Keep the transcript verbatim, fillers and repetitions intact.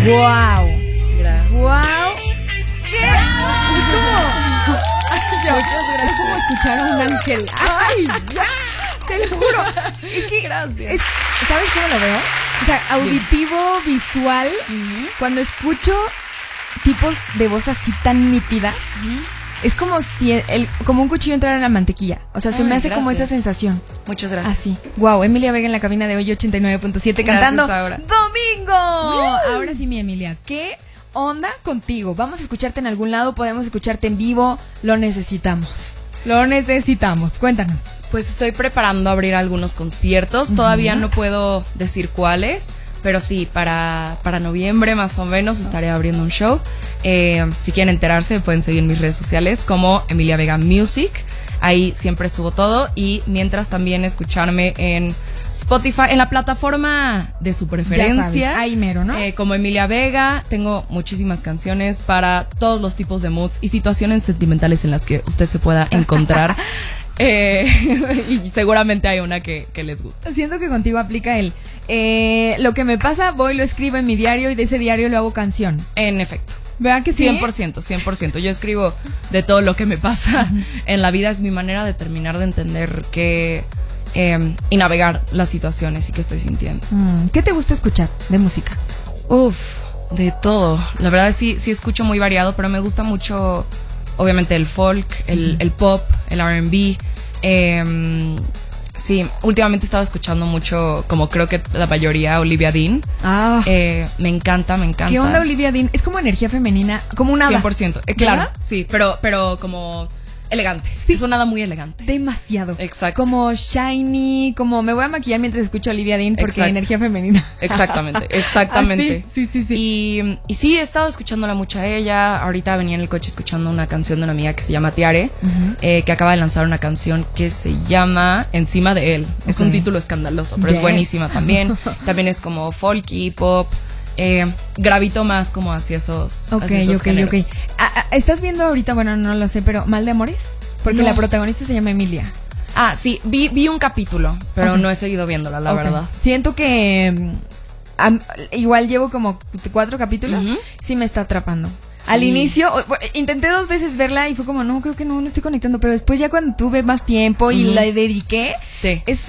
¡Wow! Gracias. ¡Wow! ¿Qué? Es como... Muchas gracias. Es como escuchar a un ángel. ¡Ay, ya! Te lo juro. Es que... Gracias. Es, ¿sabes cómo lo veo? O sea, auditivo, visual. Uh-huh. Cuando escucho tipos de voz así tan nítidas, Uh-huh. es como si el, el- como un cuchillo entrara en la mantequilla. O sea, se Ay, me hace como esa gracias. sensación. Muchas gracias. Así. Wow, Emilia Vega en la cabina de hoy ochenta y nueve punto siete Gracias, cantando Aura. Domingo. Ahora sí, mi Emilia, ¿qué onda contigo? Vamos a escucharte en algún lado, podemos escucharte en vivo, lo necesitamos. Lo necesitamos. Cuéntanos. Pues estoy preparando abrir algunos conciertos. Uh-huh. Todavía no puedo decir cuáles, pero sí, para, para noviembre más o menos estaré abriendo un show. Eh, si quieren enterarse, me pueden seguir en mis redes sociales como Emilia Vega Music. Ahí siempre subo todo. Y mientras también escucharme en Spotify, en la plataforma de su preferencia. Ya sabes, ahí mero, ¿no? Eh, como Emilia Vega, tengo muchísimas canciones para todos los tipos de moods y situaciones sentimentales en las que usted se pueda encontrar. Eh, y seguramente hay una que, que les gusta. Siento que contigo aplica el eh, lo que me pasa, voy, lo escribo en mi diario y de ese diario lo hago canción. En efecto. ¿Verdad que sí? cien por ciento, cien por ciento. Yo escribo de todo lo que me pasa en la vida. Es mi manera de terminar de entender que eh, y navegar las situaciones y qué estoy sintiendo. Mm, ¿Qué te gusta escuchar de música? Uf, de todo. La verdad sí, sí escucho muy variado, pero me gusta mucho, obviamente, el folk, el, el pop, el R and B. Eh, sí, últimamente he estado escuchando mucho, como creo que la mayoría, Olivia Dean. Ah, Eh, me encanta, me encanta. ¿qué onda Olivia Dean? Es como energía femenina, como un hada. cien por ciento. Eh, claro, ¿Verdad? sí, pero, pero como elegante. Sí. Es una hada muy elegante. Demasiado. Exacto. Como shiny, como me voy a maquillar mientras escucho a Olivia Dean porque Exacto. energía femenina. Exactamente, exactamente. Ah, sí, sí, sí, sí. Y, y sí, he estado escuchándola mucho a ella. Ahorita venía en el coche escuchando una canción de una amiga que se llama Tiare, Ujú. eh, que acaba de lanzar una canción que se llama Encima de él. Es Ok. un título escandaloso, pero Bien. es buenísima también. También es como folky, pop. Eh, gravito más como hacia esos, Ok, hacia esos ok, géneros. ok. Ah, ah, ¿Estás viendo ahorita, bueno, no lo sé, pero Mal de Amores? Porque No. la protagonista se llama Emilia. Ah, sí, vi, vi un capítulo, pero Ok. no he seguido viéndola, la Ok. verdad. Siento que mm, am- igual llevo como cuatro capítulos, Ujú. sí me está atrapando. Sí. Al inicio, o- bueno, intenté dos veces verla y fue como, no, creo que no, no estoy conectando, pero después ya cuando tuve más tiempo y Ujú. la dediqué, Sí. es